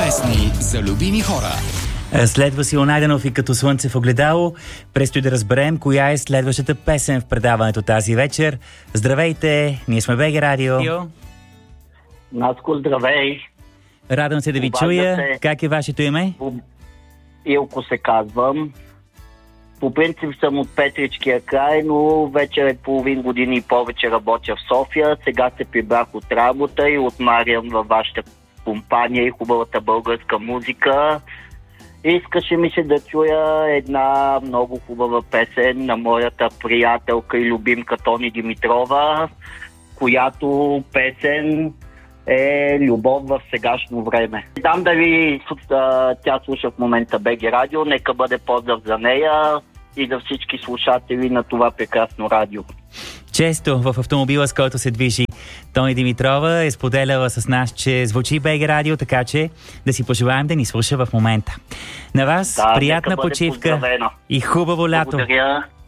Песни за любими хора. След Васил Найденов и Като слънце в огледало, предстои да разберем коя е следващата песен в предаването тази вечер. Здравейте, ние сме БГ Радио. Наско, здравей! Радвам се да ви чуя. Как е вашето име? Илко се казвам. По принцип съм от Петричкия край, но вече е половин година и повече работя в София. Сега се прибрах от работа и отмарям във вашата компания и хубавата българска музика. Искаше ми се да чуя една много хубава песен на моята приятелка и любимка Тони Димитрова, която песен е любов в сегашно време. Дам дали тя слуша в момента БГ Радио, нека бъде поздрав за нея и за всички слушатели на това прекрасно радио. Често в автомобила, с който се движи Тони Димитрова, е споделяла с нас, че звучи БГ Радио, така че да си пожелаем да ни слуша в момента. На вас приятна почивка и хубаво лято! Благодаря.